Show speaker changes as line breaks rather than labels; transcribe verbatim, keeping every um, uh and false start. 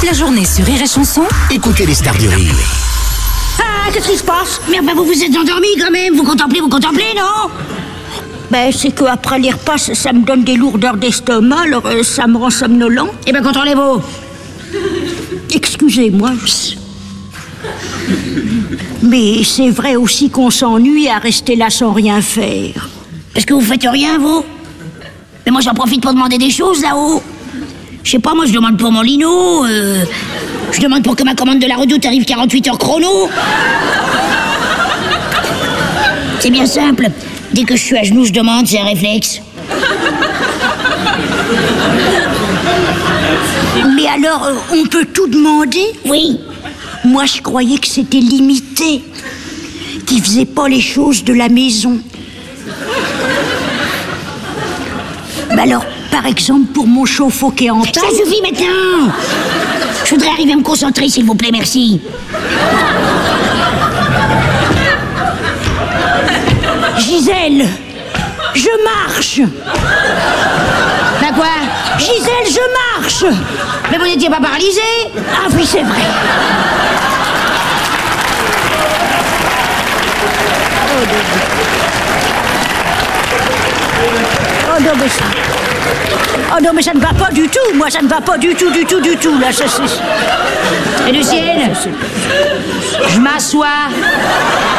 la journée sur Rire et Chanson,
Écoutez les stars du rire.
Ah, qu'est-ce qui se passe? Mais enfin, vous vous êtes endormi quand même. Vous contemplez, vous contemplez, non? Ben, c'est qu'après les repas, ça, ça me donne des lourdeurs d'estomac, alors euh, ça me rend somnolent. Eh ben, contrôlez-vous. Excusez-moi. Mais c'est vrai aussi qu'on s'ennuie à rester là sans rien faire. Est-ce que vous faites rien, vous? Mais moi, j'en profite pour demander des choses, là-haut. Je sais pas, moi, je demande pour mon lino, euh, je demande pour que ma commande de la Redoute arrive quarante-huit heures chrono. C'est bien simple. Dès que je suis à genoux, je demande, c'est un réflexe. Mais alors, euh, on peut tout demander? Oui. Moi, je croyais que c'était limité, qu'ils faisaient pas les choses de la maison. Bah alors, par exemple, pour mon chauffe-eau qui est en panne... Ça suffit maintenant! Je voudrais arriver à me concentrer, s'il vous plaît, merci. Gisèle, je marche. Ben quoi? Gisèle, je marche. Mais vous n'étiez pas paralysée? Ah oui, c'est vrai. Oh non, mais ça... Oh non, mais ça ne va pas du tout. Moi, ça ne va pas du tout, du tout, du tout. Là, ça, c'est... Et Lucienne, je m'assois.